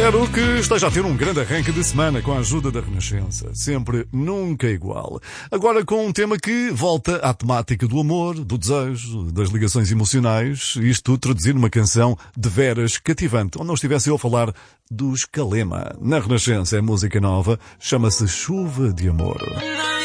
Espero que esteja a ter um grande arranque de semana com a ajuda da Renascença. Sempre, nunca igual. Agora com um tema que volta à temática do amor, do desejo, das ligações emocionais. Isto tudo traduzir numa canção de veras cativante, onde não estivesse eu a falar dos Calema. Na Renascença é música nova, chama-se Chuva de Amor.